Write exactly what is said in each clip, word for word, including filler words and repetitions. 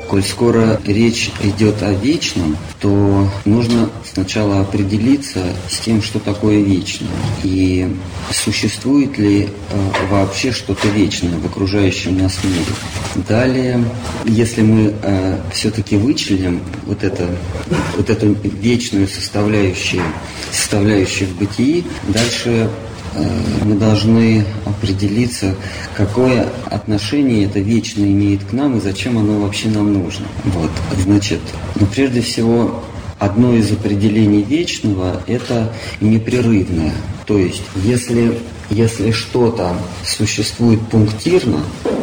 коль скоро речь идет о вечном, то нужно сначала определиться с тем, что такое вечное. И существует ли э, вообще что-то вечное в окружающем нас мире. Далее, если мы э, все-таки вычленим вот, это, вот эту вечную составляющую, составляющую в бытии, дальше мы должны определиться, какое отношение это вечное имеет к нам и зачем оно вообще нам нужно. Вот, значит, ну, прежде всего, одно из определений вечного – это непрерывное. То есть, если, если что-то существует пунктирно,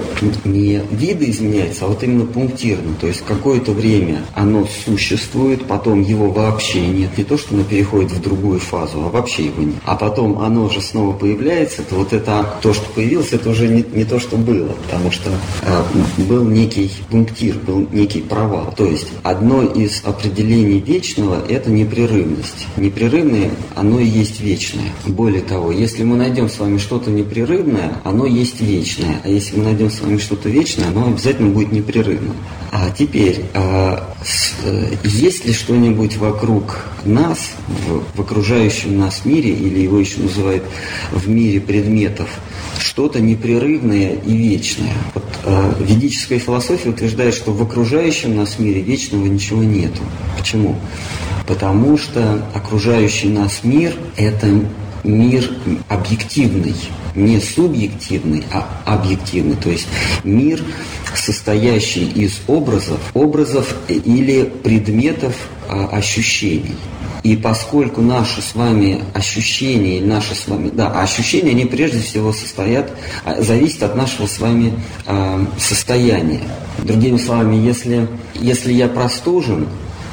не виды изменяются, а вот именно пунктирно. То есть какое-то время оно существует, потом его вообще нет. Не то, что оно переходит в другую фазу, а вообще его нет. А потом оно же снова появляется, то вот это, то, что появилось, это уже не, не то, что было. Потому что э, был некий пунктир, был некий провал. То есть одно из определений вечного – это непрерывность. Непрерывное, оно и есть вечное. Более того, если мы найдем с вами что-то непрерывное, оно есть вечное. А если мы найдем с вами что-то вечное, оно обязательно будет непрерывным. А теперь, э, с, э, есть ли что-нибудь вокруг нас, в, в окружающем нас мире, или его еще называют в мире предметов, что-то непрерывное и вечное? Вот, э, ведическая философия утверждает, что в окружающем нас мире вечного ничего нету. Почему? Потому что окружающий нас мир – это мир объективный, не субъективный, а объективный. То есть мир, состоящий из образов, образов или предметов а, ощущений. И поскольку наши с вами ощущения, наши с вами, да, ощущения, они прежде всего состоят, зависят от нашего с вами э, состояния. Другими словами, если, если я простужен,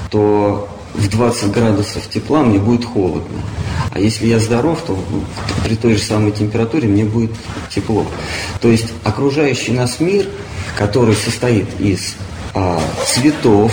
то в двадцать градусов тепла мне будет холодно. А если я здоров, то при той же самой температуре мне будет тепло. То есть окружающий нас мир, который состоит из а, цветов,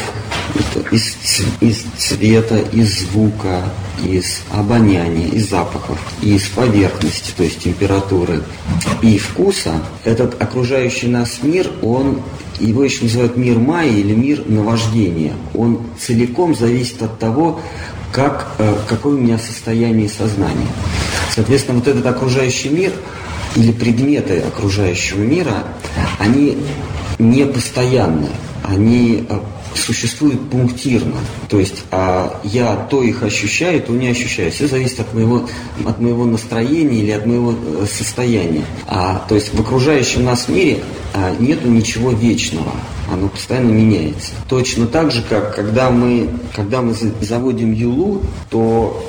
из, из цвета, из звука, из обоняния, из запахов, из поверхности, то есть температуры и вкуса, этот окружающий нас мир, он, его еще называют мир майи или мир наваждения. Он целиком зависит от того, как, какое у меня состояние сознания. Соответственно, вот этот окружающий мир или предметы окружающего мира, они не постоянны, они существуют пунктирно. То есть а, я то их ощущаю, то не ощущаю. Все зависит от моего, от моего настроения или от моего состояния. А, то есть в окружающем нас мире а, нету ничего вечного. Оно постоянно меняется. Точно так же, как когда мы, когда мы заводим юлу, то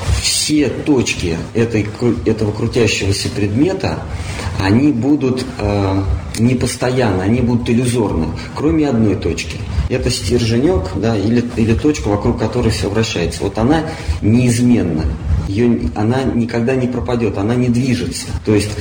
все точки этой, этого крутящегося предмета, они будут э, непостоянны, они будут иллюзорны, кроме одной точки. Это стерженек, да, или, или точка, вокруг которой все вращается. Вот она неизменна, ее, она никогда не пропадет, она не движется. То есть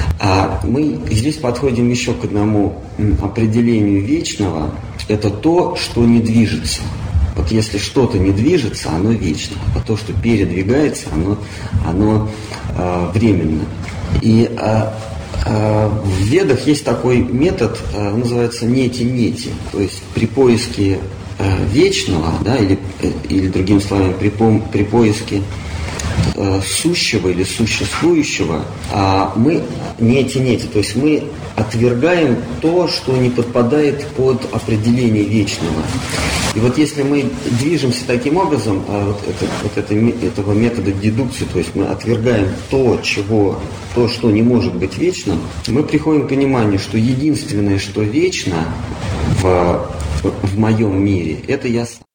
а мы здесь подходим еще к одному определению вечного. Это то, что не движется. Вот если что-то не движется, оно вечно. А то, что передвигается, оно, оно э, временно. И э, э, в Ведах есть такой метод, э, называется нети-нети. То есть при поиске э, вечного, да, или, э, или другими словами, при, при поиске э, сущего или существующего, а мы нети-нети, то есть мы отвергаем то, что не подпадает под определение вечного. И вот если мы движемся таким образом, вот, это, вот это, этого метода дедукции, то есть мы отвергаем то, чего, то, что не может быть вечным, мы приходим к пониманию, что единственное, что вечно в, в моем мире, это я сам.